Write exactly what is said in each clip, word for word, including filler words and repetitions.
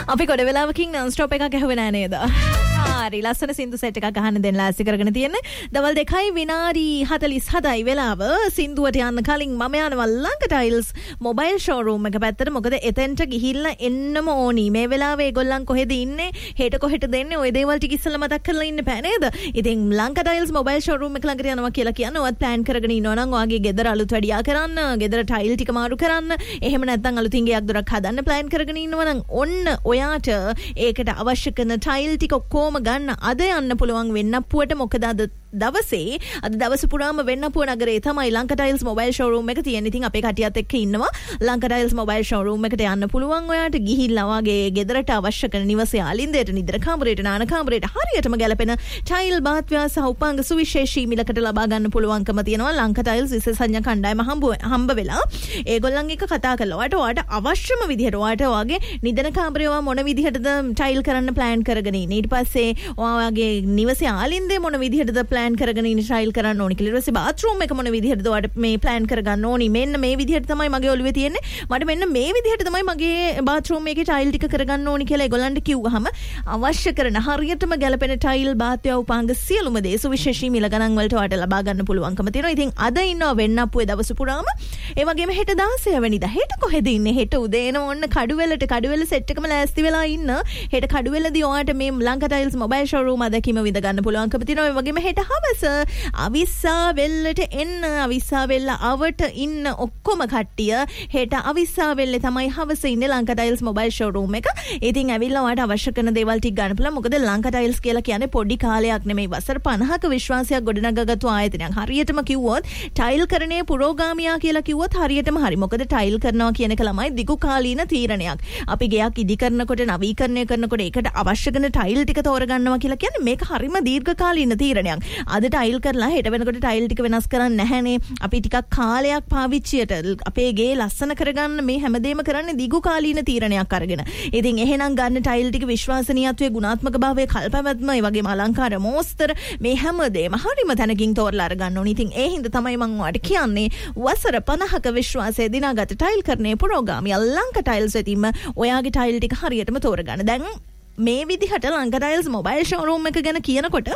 අපි කොට වෙලාවකින් non stop එකක් ඇහුවේ නෑ නේද? හරි ලස්සන සින්දු සෙට් එකක් අහන්න දෙන්න ලෑස්ති කරගෙන තියෙන්නේ. දවල් දෙකයි විනාඩි හතළිස් හතයි වෙලාව. සින්දුවට යන්න කලින් මම යනවා ලංක ටයිල්ස් මොබයිල් ෂෝරූම් එක පැත්තට. මොකද එතෙන්ට ගිහිල්ලා එන්නම ඕනි. මේ වෙලාවේ ඒගොල්ලන් කොහෙද ඉන්නේ? හෙට කොහෙට දෙන්නේ? ওই දේවල් ටික ඉස්සෙල්ලා මතක් කරලා ඉන්න බෑ නේද? ඉතින් ලංක ටයිල්ස් මොබයිල් ෂෝරූම් එක ළඟට යනවා කියලා කියන්නේ ඔයත් ප්ලෑන් කරගෙන ඉන්නවා නම් ඔයාගේ ගෙදර අලුත් වැඩියා කරන්න, ගෙදර ටයිල් ටික මාරු කරන්න, එහෙම නැත්නම් අලුතින් ගයක් දොරක් හදන්න ප්ලෑන් කරගෙන ඉන්නවා නම් ඔන්න ඔයාට ඒකට අවශ්‍ය කරන ටයිල් ටික ඔක්කොම ගන්න අද යන්න පුළුවන් වෙන්නප්පුවට. මොකද අද දවසේ අද දවස පුරාම වෙන්නපුව නගරේ තමයි ලංක ටයිල්ස් මොබයිල් ෂෝරූම් එක තියෙන්නේ. ඉතින් අපේ කටියත් එක්ක ඉන්නවා ලංක ටයිල්ස් මොබයිල් ෂෝරූම් එකට යන්න පුළුවන් ඔයාට. ගිහිල්ලා වාගේ ගෙදරට අවශ්‍ය කරන නිවසේ ආලින්දයට, නිදර කාමරයට, නාන කාමරයට හරියටම ගැලපෙන ටයිල් බාත් ව්‍යාස සහ උපාංග සුවිශේෂී මිලකට ලබා ගන්න පුළුවන්කම තියෙනවා. ලංක ටයිල්ස් විශේෂඥ කණ්ඩායම හම්බ හම්බ වෙලා ඒගොල්ලන් එක්ක කතා කරලා ඔයාට ඔයාට අවශ්‍යම විදිහට ඔයාට වාගේ නිදන කාමරේ ඔයා මොන විදිහටද ටයිල් කරන්න ප්ලෑන් කරගෙන ඉන්නේ, ඊට පස්සේ ඔයාගේ නිවසේ ආලින්දේ මොන විදිහටද ප්ලෑන් කරගෙන ඉන්න ටයිල් කරන්න ඕනි කියලා. ඊට පස්සේ බාත්රූම් එක මොන විදිහටද ඔයාට මේ ප්ලෑන් කරගන්න ඕනි. මෙන්න මේ විදිහට තමයි මගේ ඔළුවේ තියෙන්නේ. මට මෙන්න මේ විදිහට තමයි මගේ බාත්රූම් එකේ ටයිල් ටික කරගන්න ඕනි කියලා ඒගොල්ලන්ට කිව්වහම අවශ්‍ය කරන හරියටම ගැලපෙන ටයිල් බාත් ව්‍යාස උපාංග සියලුම දේ සුවිශේෂී මිල ගණන් වලට ඔයාට ලබා ගන්න පුළුවන්කම තියෙනවා. ඉතින් අද ඉන්නවා වෙන්නප්පුවේ දවස පුරාම. ඒ වගේම හෙට දාසය වෙනිදා. හෙට කොහෙද ඉන්නේ? හෙට උදේ එන ඔන්න කඩුවෙලට කඩුවෙල සෙට් එකම ලෑස්ති වෙලා ඉන්න. හෙට කඩුවෙලදී ඔයාට මේ ලංක ටයිල්ස් මොබයිල් ෂෝරූම් අදකීම විඳ ගන්න පුළුවන්කම තියෙනවා. ඒ වගේම හෙට හවස අවිස්සාවෙල්ලට එන්න. අවිස්සාවෙල්ල අවට ඉන්න ඔක්කොම කට්ටිය හෙට අවිස්සාවෙල්ලේ තමයි හවස ඉන්නේ ලංක ටයිල්ස් මොබයිල් ෂෝරූම් එක. ඉතින් ඇවිල්ලා ඔයාට අවශ්‍ය කරන දේවල් ටික ගන්න පුළුවන්. මොකද ලංක ටයිල්ස් කියලා කියන්නේ පොඩි කාලයක් නෙමෙයි. වසර පනහක විශ්වාසයක් ගොඩනගාගත්තු ආයතනයක්. හරියටම කිව්වොත් ටයිල් කරන්නේ පුරෝගාමියා කියලා කිව්වොත් හරියටම හරි. මොකද ටයිල් කරනවා කියන එක ළමයි දිගු කාලීන තීරණයක්. අපි ගයක් ඉදි කරනකොට නවීකරණය කරනකොට ඒකට අවශ්‍ය කරන ටයිල් ටික තෝරගන්නවා කියලා කියන්නේ මේක හරිම දීර්ඝ කාලීන තීරණයක්. අද ටයිල් කරලා හෙට වෙනකොට ටයිල් ටික වෙනස් කරන්නේ නැහැනේ. අපි ටිකක් කාලයක් පාවිච්චියට අපේ ගේ ලස්සන කරගන්න මේ හැමදේම කරන්නේ දිගු කාලීන තීරණයක් අරගෙන. ඉතින් එහෙනම් ගන්න ටයිල් ටික විශ්වාසනීයත්වයේ ගුණාත්මක භාවයේ කල්පවත්ම ඒ වගේම අලංකාර මෝස්තර මේ හැමදේම හරිම තැනකින් තෝරලා අරගන්න ඕනේ. ඉතින් ඒ හින්දා තමයි මම ඔයාලට කියන්නේ වසර පනහක විශ්වාසයේ දිනාගත ටයිල් කරන්නේ පුරෝගාමී ලංක ටයිල්ස් වෙතින්ම ඔයාගේ ටයිල් ටික හරියටම තෝරගන්න. දැන් මේ විදිහට ලංක ටයිල්ස් මොබයිල් ෂෝරූම් එක ගැන කියනකොට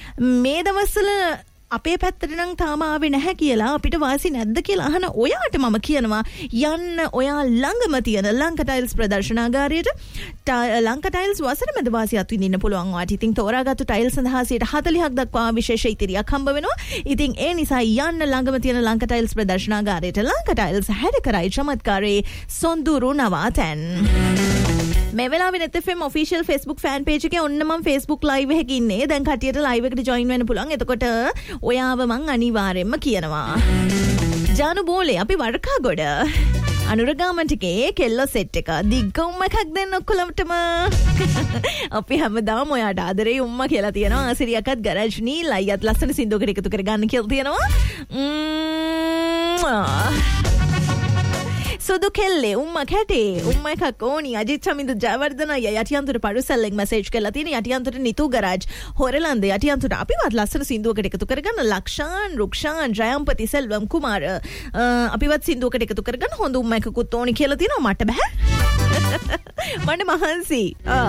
මේ දවස්වල අපේ පැත්තට නම් තාම ආවේ නැහැ කියලා අපිට වාසි නැද්ද කියලා අහන ඔයාට මම කියනවා යන්න ඔයා ළඟම තියෙන ලංක ටයිල්ස් ප්‍රදර්ශනාගාරයට. ලංක ටයිල්ස් වසර මැද වාසියක් විඳින්න පුළුවන්. ඔයාට ඉතින් තෝරාගත්තු ටයිල් සඳහා සියයට හතළිහක් දක්වා විශේෂ ඉතිරියක් හම්බ වෙනවා. ඉතින් ඒ නිසා යන්න ළඟම තියෙන ලංක ටයිල්ස් ප්‍රදර්ශනාගාරයට. ලංක ටයිල්ස් හැඩ කරයි චමත්කාරයේ සොඳුරු නවාතැන්. මේ වෙලාවේ net f m official Facebook fan page එකේ ඔන්න මම Facebook live එකක ඉන්නේ. දැන් කටියට live එකට join වෙන්න පුළුවන්. එතකොට ඔයාව මං අනිවාර්යෙන්ම කියනවා. ජානු බෝලේ අපි වරකා ගොඩ අනුරගාමන්ටිකේ කෙල්ලෝ සෙට් එක දිග්ග උම්ම එකක් දෙන්න ඔක්කොලටම. අපි හැමදාම ඔයාට ආදරේ උම්ම කියලා තියෙනවා. ආසිරියකත් ගරජ්නී ලයියත් ලස්සන සින්දුවකට එකතු කරගන්න කියලා තියෙනවා. සුදු කෙල්ලේ උම්ම කැටේ උම්ම එකක් ඕනි. අජිත් චමින්දු ජයවර්ධන අය යටියන්තර පරුසල්ලෙන් මැසේජ් කරලා තියෙන. යටියන්තර නිතු ගරාජ් හොරලන්ද යටියන්තර අපිවත් ලස්සන සින්දුවකට එකතු කරගන්න. ලක්ෂාන් රුක්ෂාන් ජයම්පති සෙල්වම් කුමාර අපිවත් සින්දුවකට එකතු කරගන්න හොඳ උම්ම එකකුත් ඕනි කියලා තියෙනවා. මට බෑ මට මහන්සි.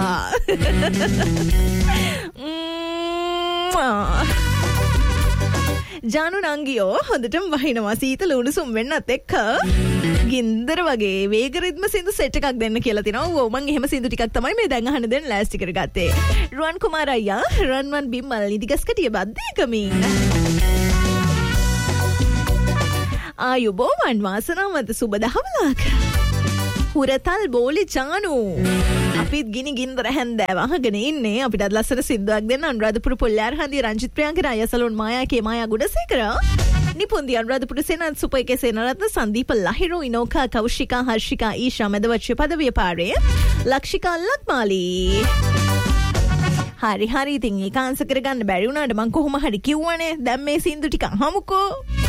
ජානු නංගියෝ හොඳටම වහිනවා සීතල උණුසුම් වෙන්නත් එක්ක ගින්දර වගේ වේග රිද්ම සින්දු සෙට් එකක් දෙන්න කියලා තිනවා. ඕ මං එහෙම සින්දු ටිකක් තමයි මේ දැන් අහන්න දෙන්න ලෑස්ති කරගත්තේ. රුවන් කුමාර අයියා රන්වන් බිම්මල් නිදිගස්කටිය බද්දේකමින් ආයුබෝවන් වාසනාවන්ත සුබ දහවලක්. හුරතල් බෝලි චානු අපිත් ගිනි ගින්දර හැන්දෑව අහගෙන ඉන්නේ. අපිටත් ලස්සන සින්දුවක් දෙන්න අනුරාධපුර පොල්ලාර හන්දිය රංජිත් ප්‍රියංකර අයසලොන් මායා කේ මායා ගුඩසේකර නිපුන්දි අනුරාධපුර සේනත් සුපයිකේ සේනරත්න සංදීප ලහිරු ඉනෝකා කෞශිකා හර්ෂිකා ඊෂා මෙදවච්ච පදවිය පාරේ ලක්ෂිකා ලක්මාලි. හරි හරි ඉතින් ඒක ආන්සර් කරගන්න බැරි වුණාට මං කොහොම හරි කිව්වනේ. දැන් මේ සින්දු ටික අහමුකෝ.